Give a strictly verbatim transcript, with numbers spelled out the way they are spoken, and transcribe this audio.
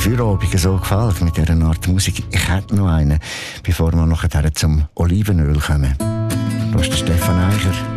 Feierabend so gefällt mit dieser Art Musik. Ich hätte noch einen, bevor wir nachher zum Olivenöl kommen. Da ist der Stefan Eicher.